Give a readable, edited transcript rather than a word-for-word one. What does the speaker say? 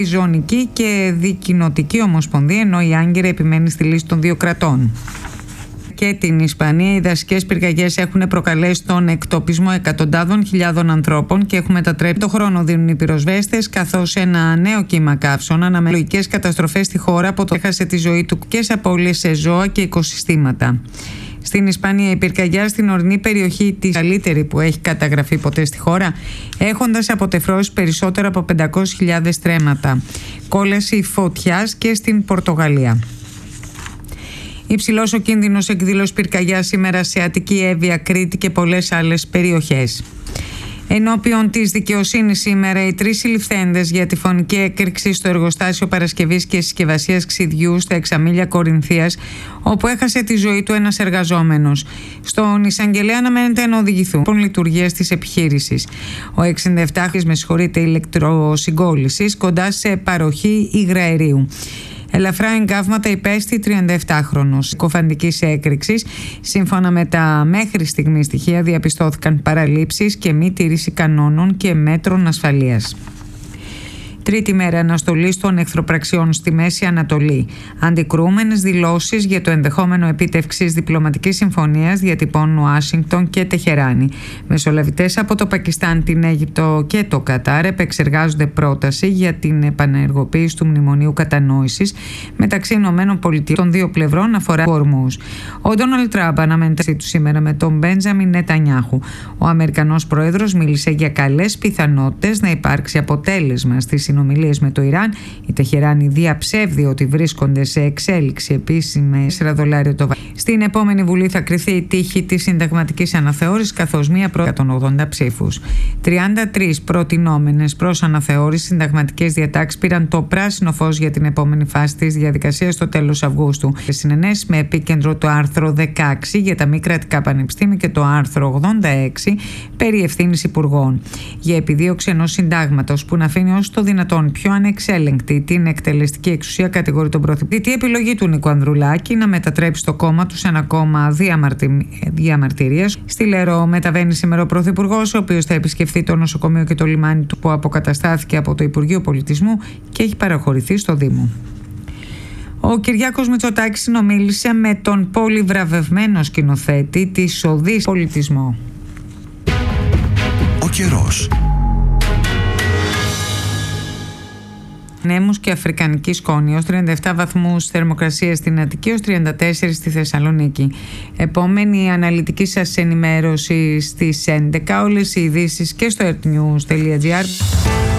Η Ζωνική και Δικοινοτική Ομοσπονδία, ενώ η Άγκυρα επιμένει στη λύση των δύο κρατών. Και την Ισπανία, οι δασικές πυρκαγιές έχουν προκαλέσει τον εκτοπισμό εκατοντάδων χιλιάδων ανθρώπων και έχουν μετατρέψει το χρόνο, δίνουν οι πυροσβέστες, καθώς ένα νέο κύμα καύσων αναμένει λογικές καταστροφές στη χώρα από το έχασε τη ζωή του και σε απώλειες σε ζώα και οικοσυστήματα. Στην Ισπανία, η πυρκαγιά στην ορεινή περιοχή, τη καλύτερη που έχει καταγραφεί ποτέ στη χώρα, έχοντας αποτεφρώσει περισσότερα από 500.000 στρέμματα. Κόλαση φωτιάς και στην Πορτογαλία. Υψηλός ο κίνδυνος εκδήλωσης πυρκαγιάς σήμερα σε Αττική, Εύβοια, Κρήτη και πολλές άλλες περιοχές. Ενώπιον της δικαιοσύνης σήμερα, οι 3 συλληφθέντες για τη φωνική έκρηξη στο εργοστάσιο παρασκευής και συσκευασίας ξυδιού στα Εξαμήλια Κορινθίας, όπου έχασε τη ζωή του ένας εργαζόμενος. Στον εισαγγελέα αναμένεται να οδηγηθούν λειτουργίας της επιχείρησης. Ο 67χρονος ηλεκτροσυγκόλλησης κοντά σε παροχή υγραερίου. Ελαφρά εγκάβματα υπέστη 37χρονος συκοφαντικής έκρηξης. Σύμφωνα με τα μέχρι στιγμή στοιχεία, διαπιστώθηκαν παραλήψεις και μη τήρηση κανόνων και μέτρων ασφαλείας. Τρίτη μέρα αναστολής των εχθροπραξιών στη Μέση Ανατολή. Αντικρούμενες δηλώσεις για το ενδεχόμενο επίτευξης διπλωματικής συμφωνίας διατυπώνουν Ουάσιγκτον και Τεχεράνη. Μεσολαβητές από το Πακιστάν, την Αίγυπτο και το Κατάρ επεξεργάζονται πρόταση για την επανενεργοποίηση του Μνημονίου Κατανόησης μεταξύ ΗΠΑ των δύο πλευρών αφορά ορμούς. Ο Ντόναλντ Τραμπ αναμένεται του σήμερα με τον Μπέντζαμιν Νετανιάχου. Ο Αμερικανός Πρόεδρος μίλησε για καλές πιθανότητες να υπάρξει αποτέλεσμα στις συνομιλίες με το Ιράν. Η Τεχεράνη διαψεύδει ότι βρίσκονται σε εξέλιξη επίσημες $4 το βαρέλ. Στην επόμενη Βουλή θα κριθεί η τύχη της συνταγματικής αναθεώρησης, καθώς μία πρώτη 180 ψήφους. 33 προτινόμενες προς αναθεώρηση συνταγματικές διατάξεις πήραν το πράσινο φως για την επόμενη φάση της διαδικασίας στο τέλος Αυγούστου. Συνενέσεις με επίκεντρο το άρθρο 16 για τα μη κρατικά πανεπιστήμια και το άρθρο 86 περί ευθύνης υπουργών. Για επιδίωξη ενός συντάγματος που να αφήνει όσο το δυνατόν πιο ανεξέλεγκτη την εκτελεστική εξουσία, κατηγορεί τον Πρωθυπουργό. Η επιλογή του Νίκου Ανδρουλάκη να μετατρέψει το κόμμα του σε ένα κόμμα διαμαρτυρίας. Στη Λερό μεταβαίνει σήμερα ο Πρωθυπουργός, ο οποίος θα επισκεφθεί το νοσοκομείο και το λιμάνι του που αποκαταστάθηκε από το Υπουργείο Πολιτισμού και έχει παραχωρηθεί στο Δήμο. Ο Κυριάκος Μητσοτάκης συνομίλησε με τον πολυβραβευμένο σκηνοθέτη της Οδής Πολιτισμό. Ο καιρός. Νέμους και αφρικανική σκόνη, ως 37 βαθμούς θερμοκρασία στην Αττική, ως 34 στη Θεσσαλονίκη. Επόμενη αναλυτική σας ενημέρωση στις 11. Όλες οι ειδήσεις και στο earthnews.gr.